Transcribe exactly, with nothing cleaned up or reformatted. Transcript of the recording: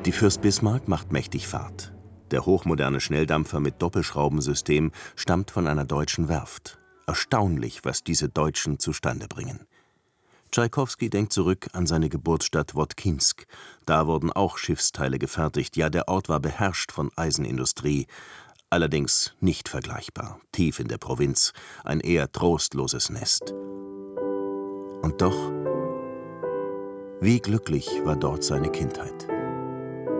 Die Fürst Bismarck macht mächtig Fahrt. Der hochmoderne Schnelldampfer mit Doppelschraubensystem stammt von einer deutschen Werft. Erstaunlich, was diese Deutschen zustande bringen. Tschaikowski denkt zurück an seine Geburtsstadt Wotkinsk. Da wurden auch Schiffsteile gefertigt, ja, der Ort war beherrscht von Eisenindustrie. Allerdings nicht vergleichbar, tief in der Provinz, ein eher trostloses Nest. Und doch, wie glücklich war dort seine Kindheit.